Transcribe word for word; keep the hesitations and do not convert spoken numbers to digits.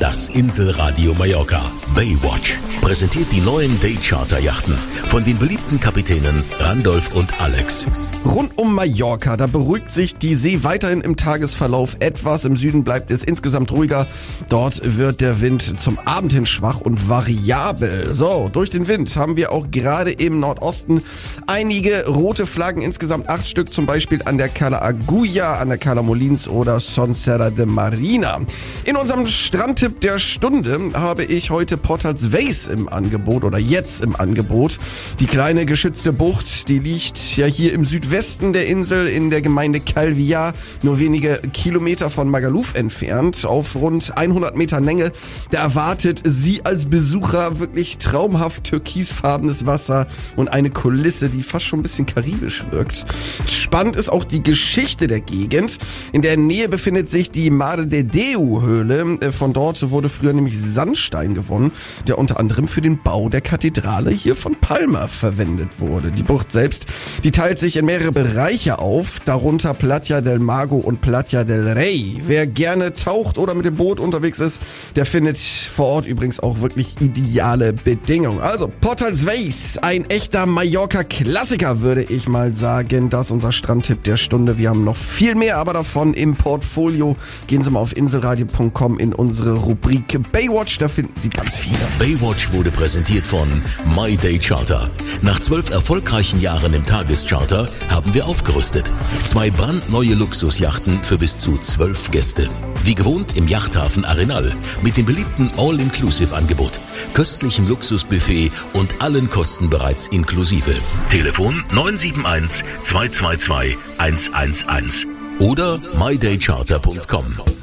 Das Inselradio Mallorca Baywatch präsentiert die neuen Daycharter-Yachten von den beliebten Kapitänen Randolph und Alex. Rund um Mallorca, da beruhigt sich die See weiterhin im Tagesverlauf etwas. Im Süden bleibt es insgesamt ruhiger. Dort wird der Wind zum Abend hin schwach und variabel. So, durch den Wind haben wir auch gerade im Nordosten einige rote Flaggen, insgesamt acht Stück, zum Beispiel an der Cala Agulla, an der Cala Molins oder Son Serra de Marina. In unserem Strandtipp der Stunde habe ich heute Portals Vase im Angebot oder jetzt im Angebot. Die kleine geschützte Bucht, die liegt ja hier im Südwesten der Insel in der Gemeinde Calviá, nur wenige Kilometer von Magaluf entfernt, auf rund hundert Meter Länge. Da erwartet Sie als Besucher wirklich traumhaft türkisfarbenes Wasser und eine Kulisse, die fast schon ein bisschen karibisch wirkt. Spannend ist auch die Geschichte der Gegend. In der Nähe befindet sich die Mare de Deu-Höhle. Von dort wurde früher nämlich Sandstein gewonnen, der unter anderem für den Bau der Kathedrale hier von Palma verwendet wurde. Die Bucht selbst, die teilt sich in mehrere Bereiche auf, darunter Platja del Mago und Platja del Rey. Wer gerne taucht oder mit dem Boot unterwegs ist, der findet vor Ort übrigens auch wirklich ideale Bedingungen. Also Portals Vase, ein echter Mallorca-Klassiker, würde ich mal sagen. Das ist unser Strandtipp der Stunde. Wir haben noch viel mehr, aber davon im Portfolio. Gehen Sie mal auf inselradio punkt com in unsere Rubrik Baywatch, da finden Sie ganz viele. Baywatch wurde präsentiert von My Day Charter. Nach zwölf erfolgreichen Jahren im Tagescharter haben wir aufgerüstet. Zwei brandneue Luxusjachten für bis zu zwölf Gäste. Wie gewohnt im Yachthafen Arenal mit dem beliebten All-Inclusive-Angebot, köstlichen Luxusbuffet und allen Kosten bereits inklusive. Telefon neun sieben eins zwei zwei zwei eins eins eins oder my day charter punkt com.